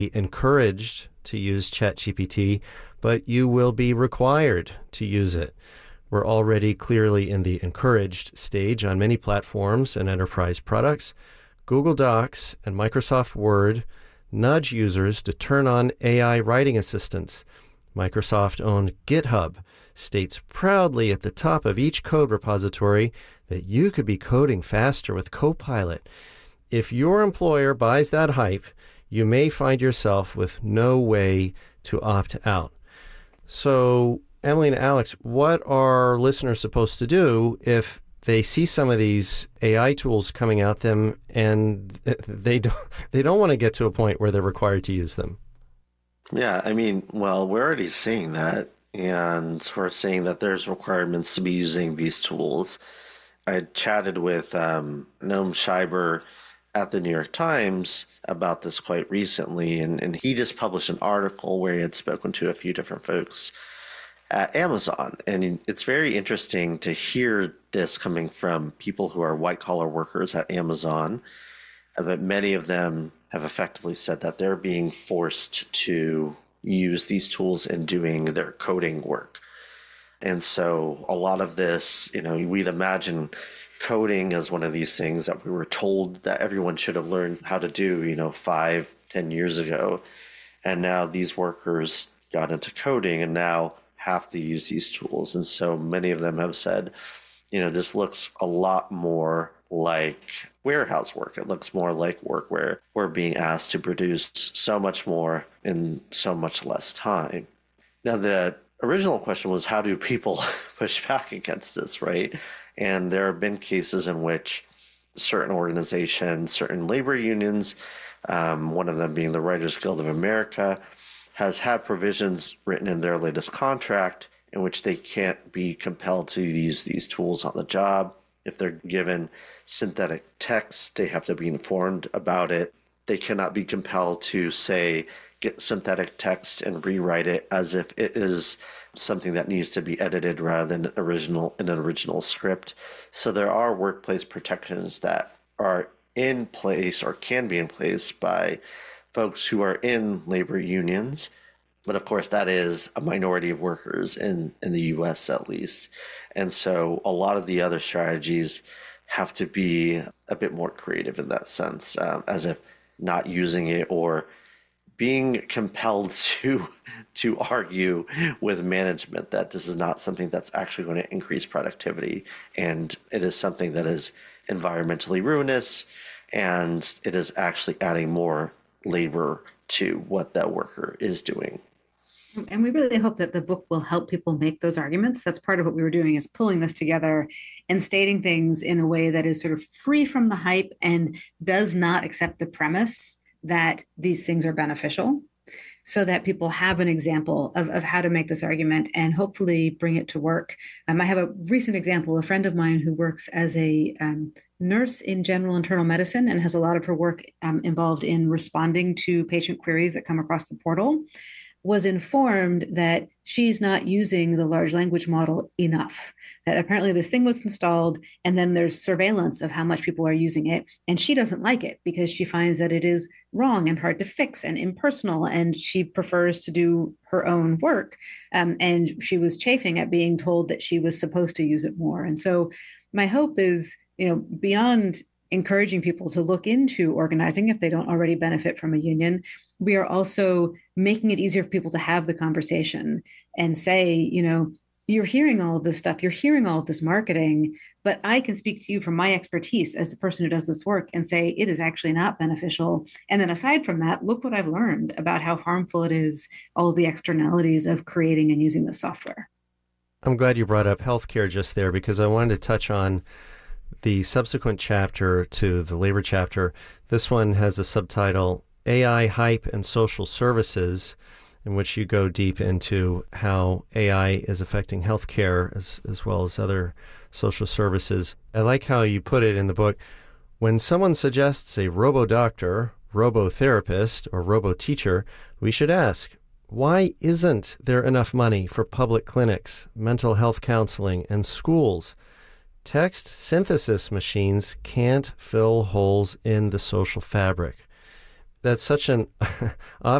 encouraged to use ChatGPT, but you will be required to use it. We're already clearly in the encouraged stage on many platforms and enterprise products. Google Docs and Microsoft Word nudge users to turn on AI writing assistants. Microsoft-owned GitHub states proudly at the top of each code repository that you could be coding faster with Copilot. If your employer buys that hype, you may find yourself with no way to opt out. So, Emily and Alex, what are listeners supposed to do if they see some of these AI tools coming at them and they don't want to get to a point where they're required to use them? Yeah, I mean, well, we're already seeing that, and we're seeing that there's requirements to be using these tools. I chatted with Noam Scheiber at the New York Times about this quite recently, and he just published an article where he had spoken to a few different folks at Amazon. And it's very interesting to hear this coming from people who are white-collar workers at Amazon, but many of them have effectively said that they're being forced to use these tools in doing their coding work. And so a lot of this, we'd imagine coding as one of these things that we were told that everyone should have learned how to do, 5-10 years ago. And now these workers got into coding and now have to use these tools. And so many of them have said, this looks a lot more like warehouse work. It looks more like work where we're being asked to produce so much more in so much less time. Now, the original question was, how do people push back against this, right? And there have been cases in which certain organizations, certain labor unions, one of them being the Writers Guild of America, has had provisions written in their latest contract in which they can't be compelled to use these tools on the job. If they're given synthetic text, they have to be informed about it. They cannot be compelled to, say, get synthetic text and rewrite it as if it is something that needs to be edited rather than an original script. So there are workplace protections that are in place or can be in place by folks who are in labor unions. But of course, that is a minority of workers in the US at least. And so a lot of the other strategies have to be a bit more creative in that sense, as if not using it or being compelled to argue with management that this is not something that's actually going to increase productivity, and it is something that is environmentally ruinous, and it is actually adding more labor to what that worker is doing. And we really hope that the book will help people make those arguments. That's part of what we were doing, is pulling this together and stating things in a way that is sort of free from the hype and does not accept the premise that these things are beneficial, so that people have an example of how to make this argument and hopefully bring it to work. I have a recent example, a friend of mine who works as a nurse in general internal medicine and has a lot of her work involved in responding to patient queries that come across the portal, was informed that she's not using the large language model enough, that apparently this thing was installed and then there's surveillance of how much people are using it. And she doesn't like it because she finds that it is wrong and hard to fix and impersonal, and she prefers to do her own work. And she was chafing at being told that she was supposed to use it more. And so my hope is, beyond encouraging people to look into organizing if they don't already benefit from a union, we are also making it easier for people to have the conversation and say, you're hearing all of this stuff, you're hearing all of this marketing, but I can speak to you from my expertise as the person who does this work and say it is actually not beneficial. And then aside from that, look what I've learned about how harmful it is, all of the externalities of creating and using this software. I'm glad you brought up healthcare just there, because I wanted to touch on the subsequent chapter to the labor chapter. This one has a subtitle, AI Hype and Social Services, in which you go deep into how AI is affecting healthcare as well as other social services. I like how you put it in the book. When someone suggests a robo-doctor, robo-therapist, or robo-teacher, we should ask, why isn't there enough money for public clinics, mental health counseling, and schools? Text synthesis machines can't fill holes in the social fabric. that's such an